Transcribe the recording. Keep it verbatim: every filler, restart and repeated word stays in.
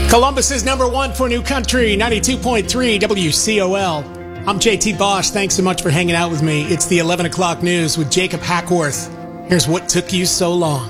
Columbus is number one for New Country, ninety-two point three W C O L. I'm J T Bosch. Thanks so much for hanging out with me. It's the eleven o'clock news with Jacob Hackworth. Here's what took you so long.